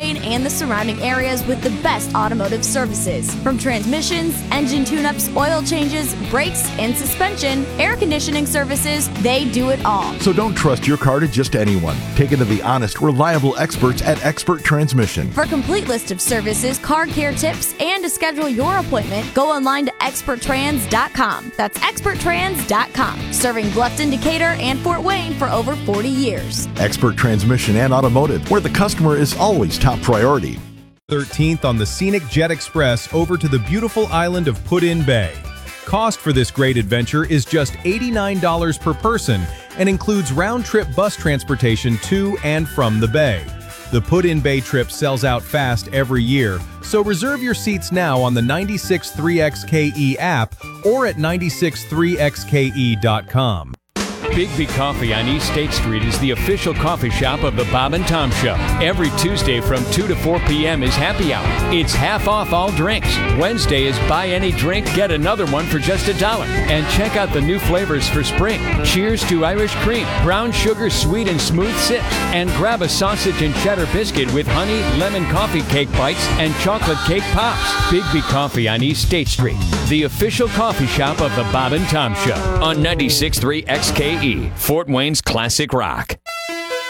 Wayne and the surrounding areas with the best automotive services. From transmissions, engine tune-ups, oil changes, brakes, and suspension, air conditioning services, they do it all. So don't trust your car to just anyone. Take it to the honest, reliable experts at Expert Transmission. For a complete list of services, car care tips, and to schedule your appointment, go online to experttrans.com. That's experttrans.com. Serving Bluffton, Decatur, and Fort Wayne for over 40 years. Expert Transmission and Automotive, where the customer is always top priority. 13th on the scenic Jet Express over to the beautiful island of Put-in Bay. Cost for this great adventure is just $89 per person and includes round-trip bus transportation to and from the bay. The Put-in Bay trip sells out fast every year, so reserve your seats now on the 963XKE app or at 963xke.com. Big B Coffee on East State Street is the official coffee shop of the Bob and Tom Show. Every Tuesday from 2 to 4 p.m. is happy hour. It's half off all drinks. Wednesday is buy any drink, get another one for just $1. And check out the new flavors for spring. Cheers to Irish cream, brown sugar sweet and smooth sips, and grab a sausage and cheddar biscuit with honey, lemon coffee cake bites, and chocolate cake pops. Big B Coffee on East State Street, the official coffee shop of the Bob and Tom Show on 96.3 XKE, Fort Wayne's classic rock.